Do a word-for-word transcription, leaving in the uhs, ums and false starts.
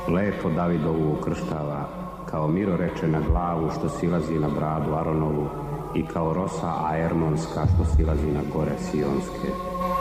lepo Davidovu ukrštava, kao Miro reče na glavu što silazi na bradu Aronovu i kao rosa aermonska što silazi na gore Sionske.